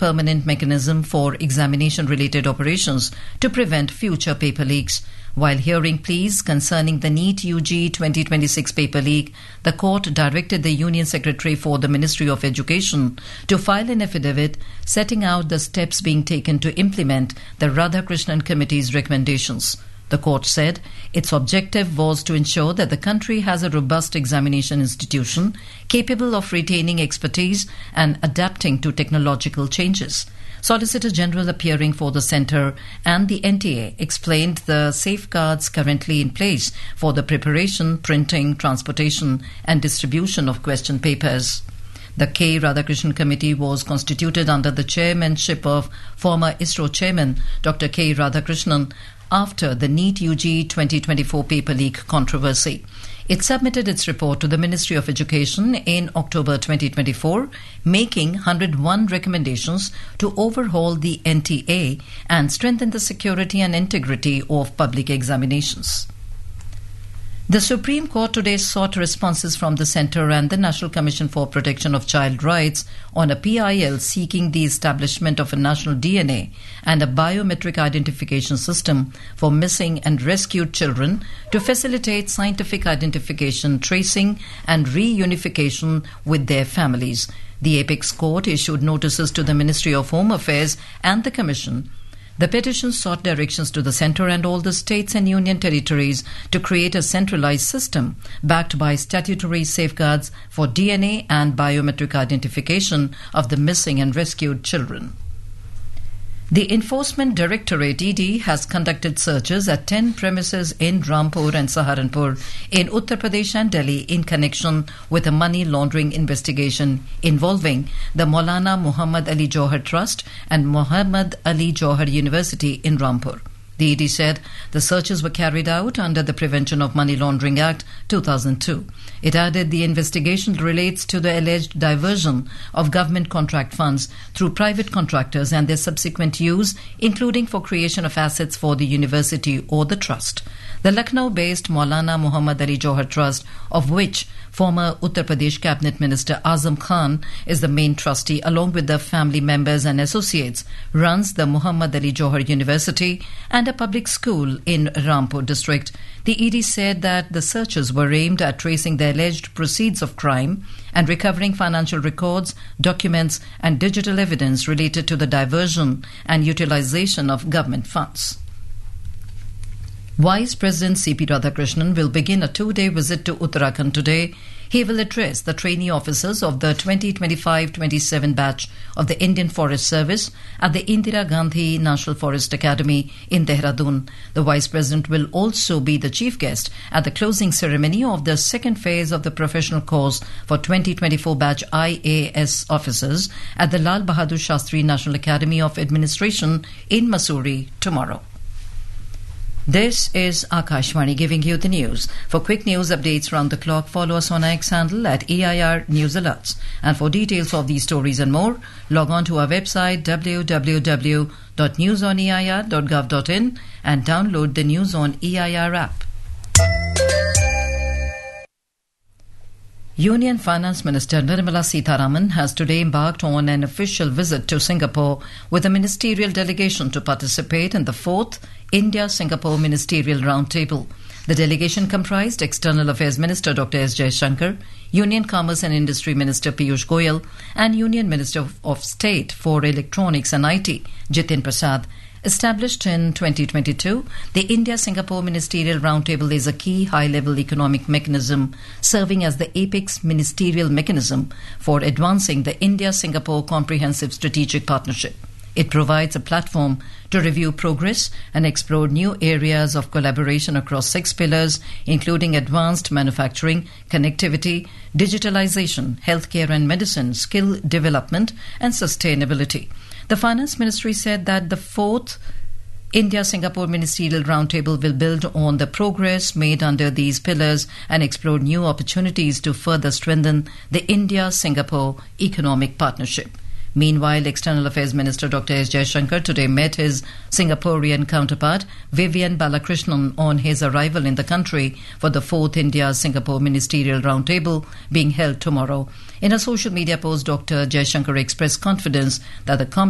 permanent mechanism for examination-related operations to prevent future paper leaks. While hearing pleas concerning the NEET UG 2026 paper leak, the court directed the Union Secretary for the Ministry of Education to file an affidavit setting out the steps being taken to implement the Radhakrishnan Committee's recommendations. The court said its objective was to ensure that the country has a robust examination institution capable of retaining expertise and adapting to technological changes. Solicitor General appearing for the Centre and the NTA explained the safeguards currently in place for the preparation, printing, transportation and distribution of question papers. The K. Radhakrishnan Committee was constituted under the chairmanship of former ISRO chairman Dr. K. Radhakrishnan after the NEET UG 2024 paper leak controversy. It submitted its report to the Ministry of Education in October 2024, making 101 recommendations to overhaul the NTA and strengthen the security and integrity of public examinations. The Supreme Court today sought responses from the Centre and the National Commission for Protection of Child Rights on a PIL seeking the establishment of a national DNA and a biometric identification system for missing and rescued children to facilitate scientific identification, tracing and reunification with their families. The Apex Court issued notices to the Ministry of Home Affairs and the Commission. The petition sought directions to the Centre and all the states and union territories to create a centralized system backed by statutory safeguards for DNA and biometric identification of the missing and rescued children. The Enforcement Directorate ED has conducted searches at 10 premises in Rampur and Saharanpur in Uttar Pradesh and Delhi in connection with a money laundering investigation involving the Maulana Muhammad Ali Johar Trust and Muhammad Ali Johar University in Rampur. The ED said the searches were carried out under the Prevention of Money Laundering Act 2002. It added the investigation relates to the alleged diversion of government contract funds through private contractors and their subsequent use, including for creation of assets for the university or the trust. The Lucknow-based Maulana Muhammad Ali Johar Trust, of which former Uttar Pradesh Cabinet Minister Azam Khan is the main trustee along with the family members and associates, runs the Muhammad Ali Johar University and a public school in Rampur district. The ED said that the searches were aimed at tracing the alleged proceeds of crime and recovering financial records, documents and digital evidence related to the diversion and utilization of government funds. Vice President C.P. Radhakrishnan will begin a 2-day visit to Uttarakhand today. He will address the trainee officers of the 2025-27 batch of the Indian Forest Service at the Indira Gandhi National Forest Academy in Dehradun. The Vice President will also be the chief guest at the closing ceremony of the second phase of the professional course for 2024 batch IAS officers at the Lal Bahadur Shastri National Academy of Administration in Mussoorie tomorrow. This is Akashvani giving you the news. For quick news updates round the clock, follow us on X handle at EIR News Alerts. And for details of these stories and more, log on to our website www.newsoneir.gov.in and download the News on EIR app. Union Finance Minister Nirmala Sitharaman has today embarked on an official visit to Singapore with a ministerial delegation to participate in the 4th India-Singapore Ministerial Roundtable. The delegation comprised External Affairs Minister Dr. S. Jaishankar, Union Commerce and Industry Minister Piyush Goyal and Union Minister of State for Electronics and IT, Jitin Prasad. Established in 2022, the India-Singapore Ministerial Roundtable is a key high-level economic mechanism serving as the apex ministerial mechanism for advancing the India-Singapore Comprehensive Strategic Partnership. It provides a platform to review progress and explore new areas of collaboration across 6 pillars, including advanced manufacturing, connectivity, digitalization, healthcare and medicine, skill development, and sustainability. The Finance Ministry said that the 4th India-Singapore Ministerial Roundtable will build on the progress made under these pillars and explore new opportunities to further strengthen the India-Singapore economic partnership. Meanwhile, External Affairs Minister Dr. S. Jaishankar today met his Singaporean counterpart Vivian Balakrishnan on his arrival in the country for the 4th India-Singapore Ministerial Roundtable being held tomorrow. In a social media post, Dr. Jaishankar expressed confidence that the